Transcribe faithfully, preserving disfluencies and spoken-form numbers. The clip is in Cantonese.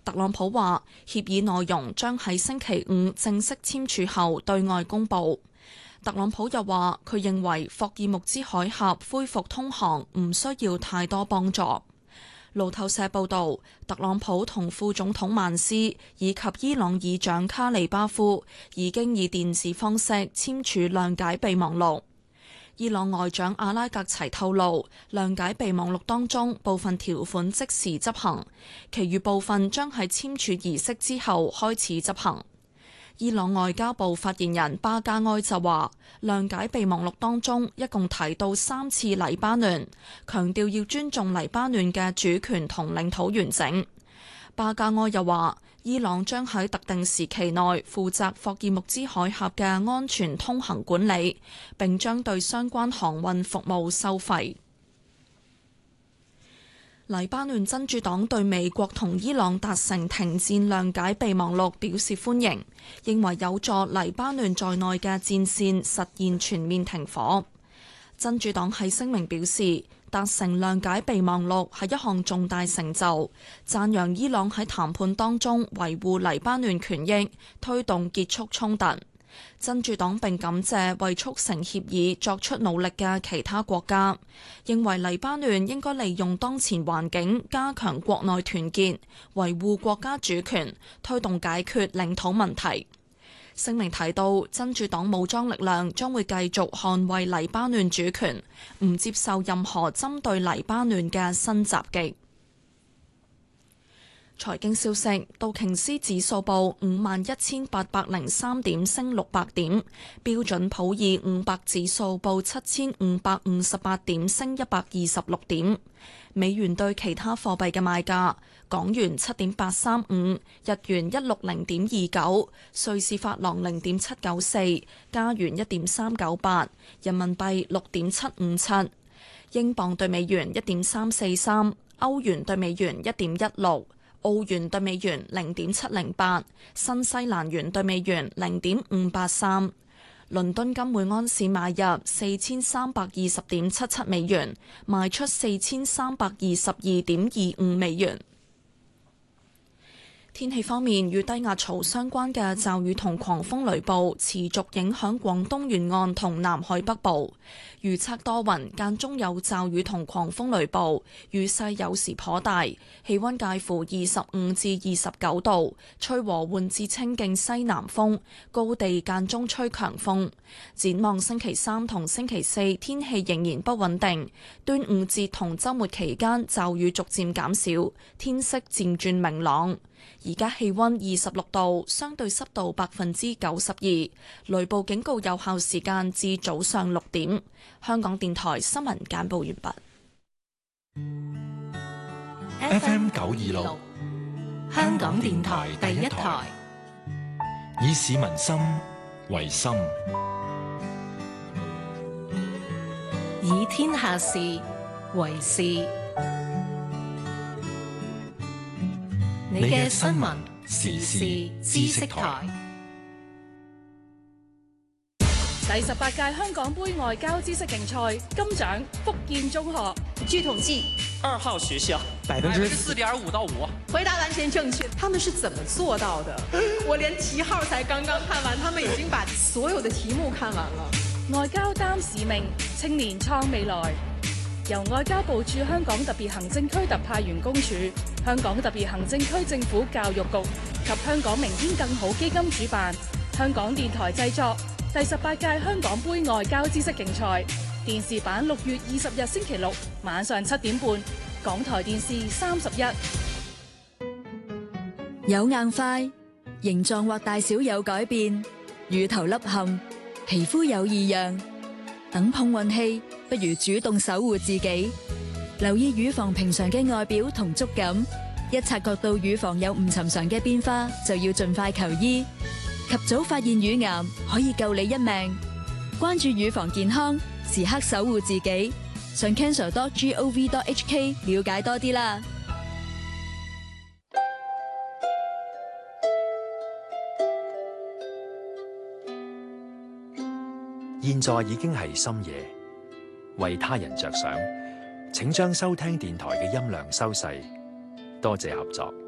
特朗普話協議內容將喺星期五正式簽署後對外公佈。特朗普又話佢認為霍爾木茲海峽恢復通航唔需要太多幫助。路透社報導，特朗普同副總統曼斯以及伊朗議長卡利巴夫已經以電子方式簽署諒解備忘錄。伊朗外長阿拉格齊透露，諒解備忘錄當中部分條款即時執行，其餘部分將喺簽署儀式之後開始執行。伊朗外交部發言人巴加埃就話，諒解備忘錄當中一共提到三次黎巴嫩，強調要尊重黎巴嫩嘅主權同領土完整。巴加埃又話，伊朗將喺特定時期內負責霍爾木茲海峽嘅安全通行管理，並將對相關航運服務收費。黎巴嫩真主黨對美國同伊朗達成停戰諒解備忘錄表示歡迎，認為有助黎巴嫩在內嘅戰線實現全面停火。真主黨喺聲明表示，達成諒解備忘錄係一項重大成就，讚揚伊朗喺談判當中維護黎巴嫩權益，推動結束衝突。真主黨並感謝為促成協議作出努力嘅其他國家，認為黎巴嫩應該利用當前環境加強國內團結，維護國家主權，推動解決領土問題。聲明提到，真主黨武裝力量將會繼續捍衛黎巴嫩主權，唔接受任何針對黎巴嫩嘅新襲擊。財經消息，道瓊斯指數報五萬一千八百零三點，升六百點；標準普爾五百指數報七千五百五十八點，升一百二十六點。美元對其他貨幣嘅賣價：港元七點八三五，日元一六零點二九，瑞士法郎零點七九四，加元一點三九八，人民幣六點七五七，英鎊對美元一點三四三，歐元對美元一點一六。澳元對美元零點七零八，新西蘭元對美元零點五八三。倫敦金每安士買入四千三百二十點七七美元，賣出四千三百二十二點二五美元。天氣方面，與低壓槽相關嘅驟雨同狂風雷暴持續影響廣東沿岸同南海北部。預測多雲，間中有驟雨同狂風雷暴，雨勢有時頗大，氣溫介乎二十五至二十九度，吹和緩至清勁西南風，高地間中吹強風。展望星期三同星期四，天氣仍然不穩定。端午節同週末期間，驟雨逐漸減少，天色漸轉明朗。而家氣溫二十六度，相對濕度百分之九十二，雷暴警告有效時間至早上六點。香港電台新聞簡報完畢。 F M 九二六，香港電台第一台，以市民心為心， 以天下事為事。你嘅新聞時事知識台， 第十八屆香港杯外交知識競賽金獎福建中學。 據統計， 二號學校百分之四點五到五， 回答完全正確。他們是怎麼做到的？我連題號才剛剛看完，他們已經把所有的題目看完了。 外交擔使命，青年創未來。由外交部駐香港特別行政區特派員公署、香港特別行政區政府教育局及香港明天更好基金主辦，香港電台製作第十八屆香港杯外交知識競賽電視版，六月二十日星期六晚上七點半，港台電視三十一。 有硬塊，形狀或大小有改變，乳頭凹陷，皮膚有異樣，等碰運氣，不如主動守護自己，留意乳房平常嘅外表同觸感，一察覺到乳房有唔尋常嘅變化，就要盡快求醫，及早發現乳癌可以救你一命。關注乳房健康，時刻守護自己，上 cancer dot gov dot hk 了解多啲啦。 現在已經係深夜，為他人着想，請將收聽電台嘅音量收細，多謝合作。